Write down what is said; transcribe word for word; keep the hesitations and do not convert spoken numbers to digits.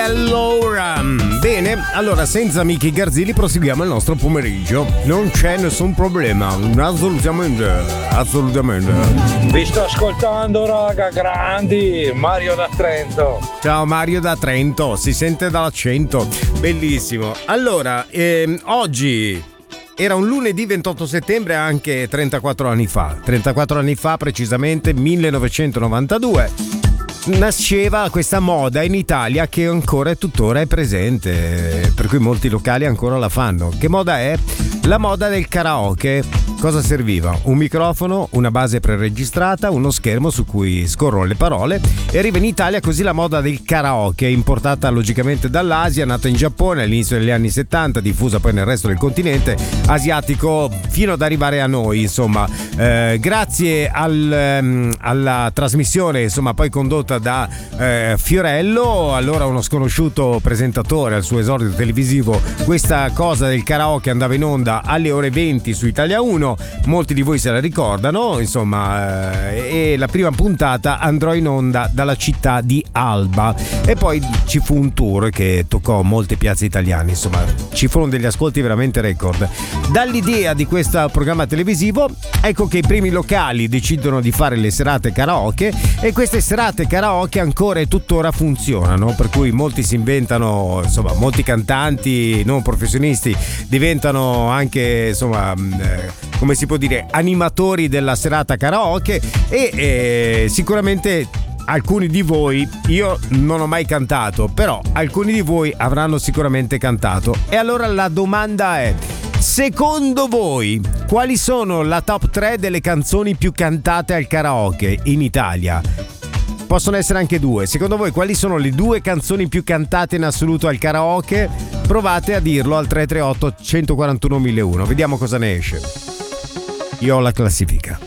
allora, bene, allora senza Miki Garzilli proseguiamo il nostro pomeriggio. Non c'è nessun problema, assolutamente, assolutamente. Vi sto ascoltando, raga, grandi. Mario da Trento. Ciao Mario da Trento, si sente dall'accento, bellissimo. Allora, ehm, oggi era un lunedì ventotto settembre, anche trentaquattro anni fa, trentaquattro anni fa precisamente, millenovecentonovantadue. Nasceva questa moda in Italia che ancora e tuttora è presente, per cui molti locali ancora la fanno. Che moda è? La moda del karaoke. Cosa serviva? Un microfono, una base preregistrata, uno schermo su cui scorrono le parole, e arriva in Italia così la moda del karaoke, importata logicamente dall'Asia, nata in Giappone all'inizio degli anni settanta, diffusa poi nel resto del continente asiatico fino ad arrivare a noi, insomma. Eh, grazie al, um, alla trasmissione, insomma, poi condotta da eh, Fiorello, allora uno sconosciuto presentatore al suo esordio televisivo, questa cosa del karaoke andava in onda alle ore venti su Italia uno. Molti di voi se la ricordano, insomma, eh, e la prima puntata andrò in onda dalla città di Alba, e poi ci fu un tour che toccò molte piazze italiane, insomma ci furono degli ascolti veramente record. Dall'idea di questo programma televisivo ecco che i primi locali decidono di fare le serate karaoke, e queste serate karaoke ancora e tuttora funzionano, per cui molti si inventano, insomma molti cantanti non professionisti diventano anche, insomma, eh, come si può dire, animatori della serata karaoke, e eh, sicuramente alcuni di voi, io non ho mai cantato, però alcuni di voi avranno sicuramente cantato. E allora la domanda è: secondo voi quali sono la top tre delle canzoni più cantate al karaoke in Italia? Possono essere anche due. Secondo voi quali sono le due canzoni più cantate in assoluto al karaoke? Provate a dirlo al tre tre otto uno quattro uno uno zero uno. Vediamo cosa ne esce. Io ho la classifica.